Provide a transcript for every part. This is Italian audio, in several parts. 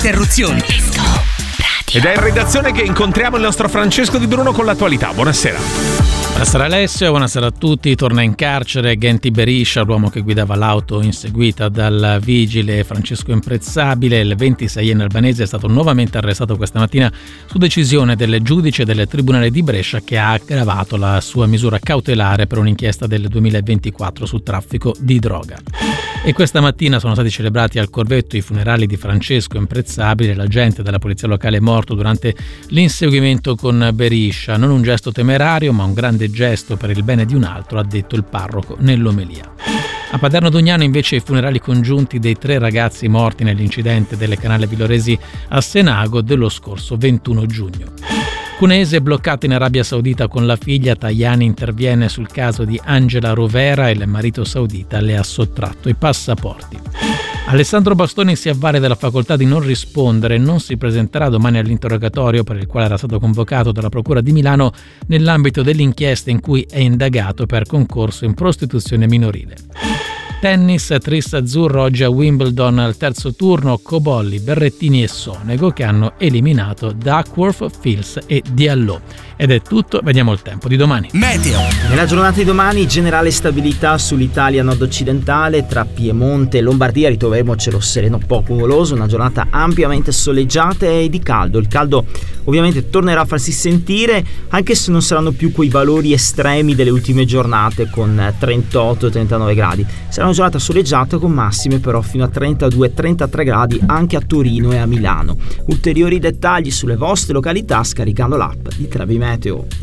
interruzioni. Ed è in redazione che incontriamo il nostro Francesco Di Bruno con l'attualità. Buonasera. Buonasera Alessio, buonasera a tutti. Torna in carcere Genti Beriscia, l'uomo che guidava l'auto inseguita dal vigile Francesco Imprezzabile. Il 26enne albanese è stato nuovamente arrestato questa mattina su decisione del giudice del Tribunale di Brescia, che ha aggravato la sua misura cautelare per un'inchiesta del 2024 sul traffico di droga. E questa mattina sono stati celebrati al Corvetto i funerali di Francesco Imprezzabile, l'agente della polizia locale morto durante l'inseguimento con Beriscia. Non un gesto temerario, ma un grande gesto per il bene di un altro, ha detto il parroco nell'omelia. A Paderno Dugnano invece i funerali congiunti dei 3 ragazzi morti nell'incidente delle Canale Villoresi a Senago dello scorso 21 giugno. Cunese bloccato in Arabia Saudita con la figlia, Tajani interviene sul caso di Angela Rovera e il marito saudita le ha sottratto i passaporti. Alessandro Bastoni si avvale della facoltà di non rispondere e non si presenterà domani all'interrogatorio per il quale era stato convocato dalla Procura di Milano nell'ambito dell'inchiesta in cui è indagato per concorso in prostituzione minorile. Tennis, tris azzurro oggi a Wimbledon al terzo turno, Cobolli, Berrettini e Sonego che hanno eliminato Duckworth, Fils e Diallo. Ed è tutto, vediamo il tempo di domani. Meteo. Nella giornata di domani generale stabilità sull'Italia nord-occidentale, tra Piemonte e Lombardia ritroveremo cielo sereno poco nuvoloso, una giornata ampiamente soleggiata e di caldo. Il caldo ovviamente tornerà a farsi sentire, anche se non saranno più quei valori estremi delle ultime giornate con 38-39 gradi. Sarà una giornata soleggiata con massime però fino a 32-33 gradi anche a Torino e a Milano. Ulteriori dettagli sulle vostre località scaricando l'app di Trebi Meteo.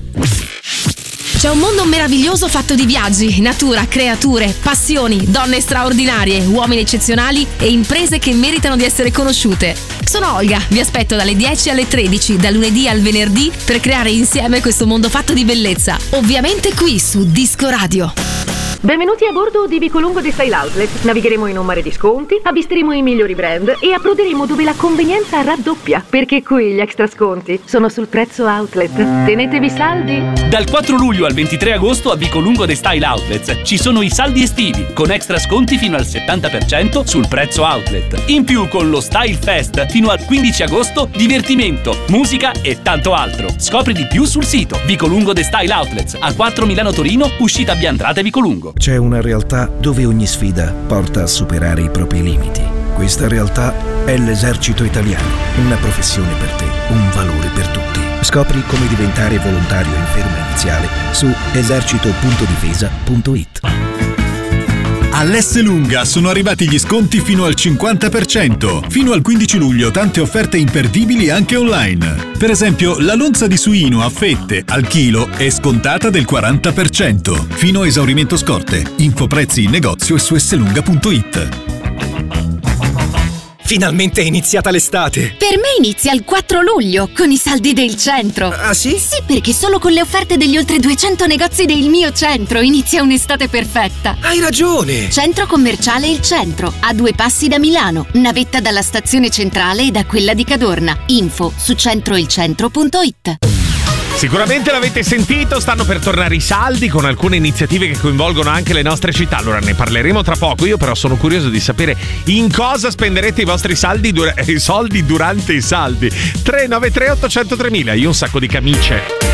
C'è un mondo meraviglioso fatto di viaggi, natura, creature, passioni, donne straordinarie, uomini eccezionali e imprese che meritano di essere conosciute. Sono Olga, vi aspetto dalle 10 alle 13, da lunedì al venerdì, per creare insieme questo mondo fatto di bellezza. Ovviamente qui su Disco Radio. Benvenuti a bordo di Vicolungo di Style Outlet. Navigheremo in un mare di sconti, avvisteremo i migliori brand e approderemo dove la convenienza raddoppia, perché qui gli extra sconti sono sul prezzo outlet. Tenetevi saldi. Dal 4 luglio al 23 agosto a Vicolungo di Style Outlets ci sono i saldi estivi con extra sconti fino al 70% sul prezzo outlet. In più con lo Style Fest fino al 15 agosto divertimento, musica e tanto altro. Scopri di più sul sito Vicolungo di Style Outlets a 4 Milano Torino, uscita Biantrate Vicolungo. C'è una realtà dove ogni sfida porta a superare i propri limiti. Questa realtà è l'Esercito Italiano, una professione per te, un valore per tutti. Scopri come diventare volontario in ferma iniziale su esercito.difesa.it. All'Esselunga sono arrivati gli sconti fino al 50%. Fino al 15 luglio tante offerte imperdibili anche online. Per esempio, la lonza di suino a fette al chilo è scontata del 40%. Fino a esaurimento scorte. Infoprezzi in negozio e su esselunga.it. Finalmente è iniziata l'estate! Per me inizia il 4 luglio, con i saldi del centro. Ah sì? Sì, perché solo con le offerte degli oltre 200 negozi del mio centro inizia un'estate perfetta. Hai ragione! Centro commerciale Il Centro, a 2 passi da Milano, navetta dalla stazione centrale e da quella di Cadorna. Info su centroilcentro.it. Sicuramente l'avete sentito, stanno per tornare i saldi con alcune iniziative che coinvolgono anche le nostre città. Allora ne parleremo tra poco. Io però sono curioso di sapere in cosa spenderete i vostri soldi durante i saldi. 393 800 3000. Io un sacco di camicie.